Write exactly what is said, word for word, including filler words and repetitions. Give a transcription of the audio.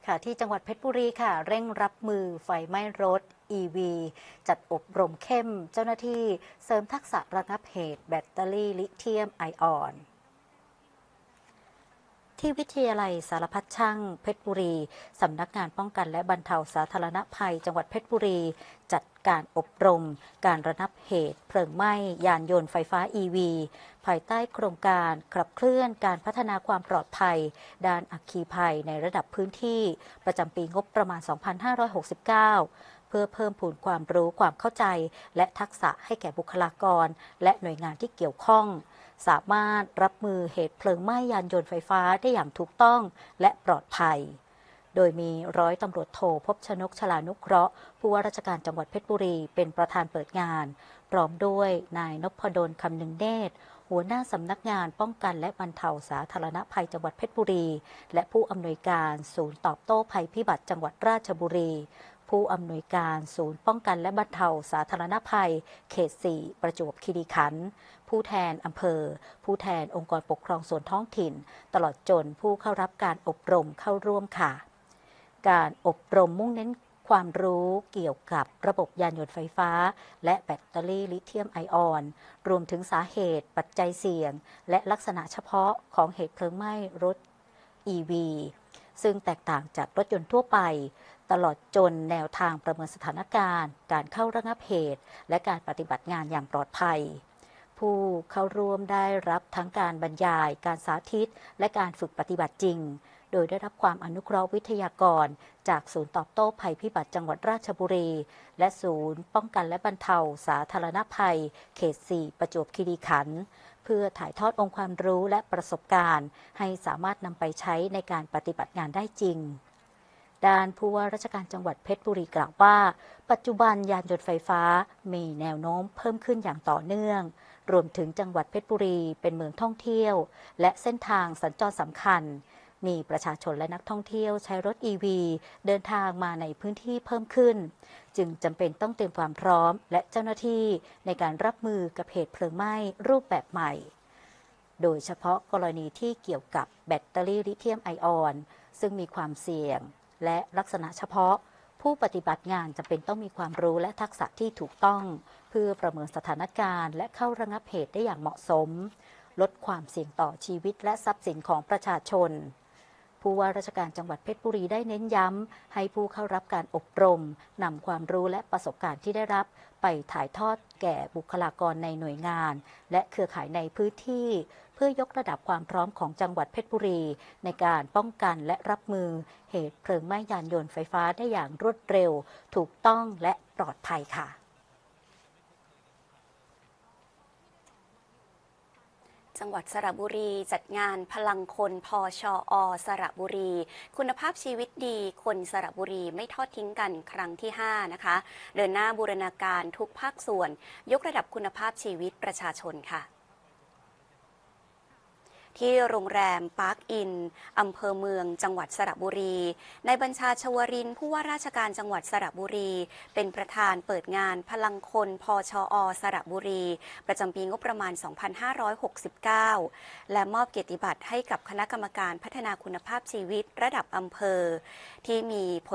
ค่ะที่จังหวัดเพชรบุรีค่ะเร่งรับมือไฟไหม้รถ อี วี จัดอบรมเข้มเจ้าหน้าที่เสริมทักษะระงับเหตุแบตเตอรี่ลิเธียมไอออนที่วิทยาลัยสารพัดช่างเพชรบุรีสำนักงานป้องกันและบรรเทาสาธารณภัยจังหวัดเพชรบุรีจัดการอบรมการระงับเหตุเพลิงไหม้ยานยนต์ไฟฟ้า อี วี ภายใต้โครงการขับเคลื่อนการพัฒนาความปลอดภัยด้านอัคคีภัยในระดับพื้นที่ประจำปีงบประมาณ สองพันห้าร้อยหกสิบเก้า เพื่อเพิ่มพูนความรู้ความเข้าใจและทักษะให้แก่บุคลากรและหน่วยงานที่เกี่ยวข้องสามารถรับมือเหตุเพลิงไหม้ยานยนต์ไฟฟ้าได้อย่างถูกต้องและปลอดภัยโดยมีร้อยตำรวจโทภพชนก ชลานุเคราะห์ผู้ว่าราชการจังหวัดเพชรบุรีเป็นประธานเปิดงานพร้อมด้วยนายนพดลคำนึงเนตรหัวหน้าสำนักงานป้องกันและบรรเทาสาธารณภัยจังหวัดเพชรบุรีและผู้อำนวยการศูนย์ตอบโต้ภัยพิบัติจังหวัดราชบุรีผู้อำนวยการศูนย์ป้องกันและบรรเทาสาธารณภัยเขต สี่ ประจวบคีรีขันธ์ผู้แทนอำเภอผู้แทนองค์กรปกครองส่วนท้องถิ่นตลอดจนผู้เข้ารับการอบรมเข้าร่วมค่ะการอบรมมุ่งเน้นความรู้เกี่ยวกับระบบยานยนต์ไฟฟ้าและแบตเตอรี่ลิเธียมไอออนรวมถึงสาเหตุปัจจัยเสี่ยงและลักษณะเฉพาะของเหตุเพลิงไหม้รถ อี วี ซึ่งแตกต่างจากรถยนต์ทั่วไปตลอดจนแนวทางประเมินสถานการณ์การเข้าระงับเหตุและการปฏิบัติงานอย่างปลอดภัยผู้เข้าร่วมได้รับทั้งการบรรยายการสาธิตและการฝึกปฏิบัติจริงโดยได้รับความอนุเคราะห์วิทยากรจากศูนย์ตอบโต้ภัยพิบัติจังหวัดราชบุรีและศูนย์ป้องกันและบรรเทาสาธารณภัยเขต สี่ ประจวบคีรีขันธ์เพื่อถ่ายทอดองค์ความรู้และประสบการณ์ให้สามารถนำไปใช้ในการปฏิบัติงานได้จริงด้านผู้ว่าราชการจังหวัดเพชรบุรีกล่าวว่าปัจจุบันยานยนต์ไฟฟ้ามีแนวโน้มเพิ่มขึ้นอย่างต่อเนื่องรวมถึงจังหวัดเพชรบุรีเป็นเมืองท่องเที่ยวและเส้นทางสัญจรสำคัญมีประชาชนและนักท่องเที่ยวใช้รถ อี วี เดินทางมาในพื้นที่เพิ่มขึ้นจึงจำเป็นต้องเตรียมความพร้อมและเจ้าหน้าที่ในการรับมือกับเหตุเพลิงไหม้รูปแบบใหม่โดยเฉพาะกรณีที่เกี่ยวกับแบตเตอรี่ลิเธียมไอออนซึ่งมีความเสี่ยงและลักษณะเฉพาะผู้ปฏิบัติงานจำเป็นต้องมีความรู้และทักษะที่ถูกต้องเพื่อประเมินสถานการณ์และเข้าระงับเหตุได้อย่างเหมาะสมลดความเสี่ยงต่อชีวิตและทรัพย์สินของประชาชนผู้ว่าราชการจังหวัดเพชรบุรีได้เน้นย้ำให้ผู้เข้ารับการอบรมนำความรู้และประสบการณ์ที่ได้รับไปถ่ายทอดแก่บุคลากรในหน่วยงานและเครือข่ายในพื้นที่เพื่อยกระดับความพร้อมของจังหวัดเพชรบุรีในการป้องกันและรับมือเหตุเพลิงไหม้ยานยนต์ไฟฟ้าได้อย่างรวดเร็วถูกต้องและปลอดภัยค่ะจังหวัดสระบุรีจัดงานพลังคนพชอสระบุรีคุณภาพชีวิตดีคนสระบุรีไม่ทอดทิ้งกันครั้งที่ห้านะคะเดินหน้าบูรณาการทุกภาคส่วนยกระดับคุณภาพชีวิตประชาชนค่ะที่โรงแรมปาร์คอินอำเภอเมืองจังหวัดสระบุรีนายบัญชาชวรินทร์ผู้ว่าราชการจังหวัดสระบุรีเป็นประธานเปิดงานพลังคนพชอสระบุรีประจำปีงบประมาณ สองพันห้าร้อยหกสิบเก้า และมอบเกียรติบัตรให้กับคณะกรรมการพัฒนาคุณภาพชีวิตระดับอำเภอที่มี